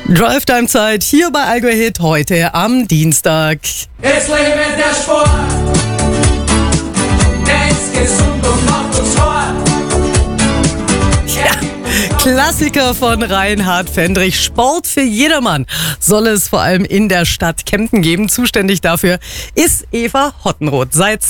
Drive-Time-Zeit hier bei Allgäu Hit heute am Dienstag. Es lebe der Sport, der ist gesund und macht uns hart. Klassiker von Reinhard Fendrich. Sport für jedermann soll es vor allem in der Stadt Kempten geben. Zuständig dafür ist Eva Hottenroth. Seit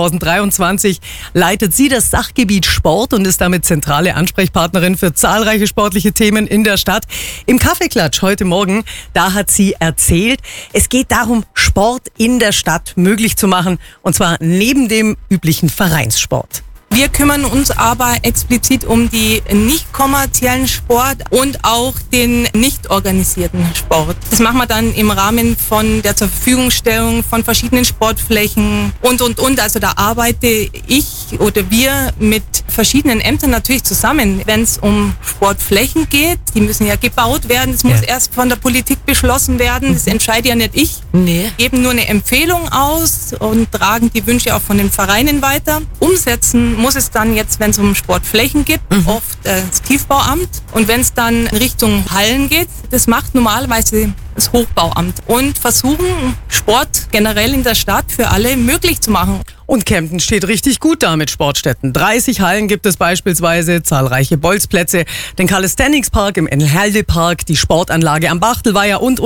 2023 leitet sie das Sachgebiet Sport und ist damit zentrale Ansprechpartnerin für zahlreiche sportliche Themen in der Stadt. Im Kaffeeklatsch heute Morgen, da hat sie erzählt, es geht darum, Sport in der Stadt möglich zu machen, und zwar neben dem üblichen Vereinssport. Wir kümmern uns aber explizit um die nicht kommerziellen Sport und auch den nicht organisierten Sport. Das machen wir dann im Rahmen von der Zurverfügungstellung von verschiedenen Sportflächen und. Also da arbeite ich oder wir mit verschiedenen Ämtern natürlich zusammen, wenn es um Sportflächen geht. Die müssen ja gebaut werden. Das muss erst von der Politik beschlossen werden. Das entscheide ja nicht ich. Nee. Wir geben nur eine Empfehlung aus und tragen die Wünsche auch von den Vereinen weiter. Umsetzen muss es dann jetzt, wenn es um Sportflächen geht, oft das Tiefbauamt. Und wenn es dann in Richtung Hallen geht, das macht normalerweise das Hochbauamt. Und versuchen, Sport generell in der Stadt für alle möglich zu machen. Und Kempten steht richtig gut da mit Sportstätten. 30 Hallen gibt es beispielsweise, zahlreiche Bolzplätze, den Calisthenics-Park im Engelhelde-Park, die Sportanlage am Bachtelweiher und.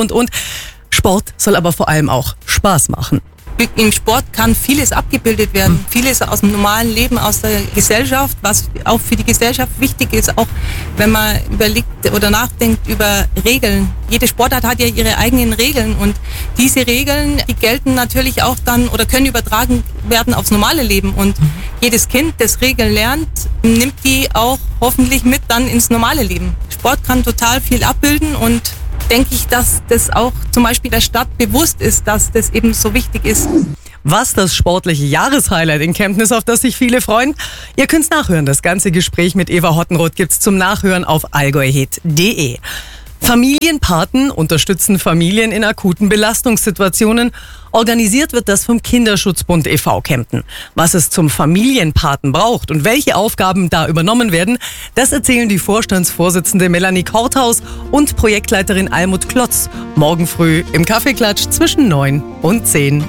Sport soll aber vor allem auch Spaß machen. Im Sport kann vieles abgebildet werden. Vieles aus dem normalen Leben, aus der Gesellschaft, was auch für die Gesellschaft wichtig ist, auch wenn man überlegt oder nachdenkt über Regeln. Jede Sportart hat ja ihre eigenen Regeln und diese Regeln, die gelten natürlich auch dann oder können übertragen werden aufs normale Leben. Und jedes Kind, das Regeln lernt, nimmt die auch hoffentlich mit dann ins normale Leben. Sport kann total viel abbilden und denke ich, dass das auch zum Beispiel der Stadt bewusst ist, dass das eben so wichtig ist. Was das sportliche Jahreshighlight in Kempten ist, auf das sich viele freuen? Ihr könnt's nachhören. Das ganze Gespräch mit Eva Hottenroth gibt's zum Nachhören auf allgäuhit.de. Familienpaten unterstützen Familien in akuten Belastungssituationen. Organisiert wird das vom Kinderschutzbund e.V. Kempten. Was es zum Familienpaten braucht und welche Aufgaben da übernommen werden, das erzählen die Vorstandsvorsitzende Melanie Korthaus und Projektleiterin Almut Klotz morgen früh im Kaffeeklatsch zwischen 9 und 10.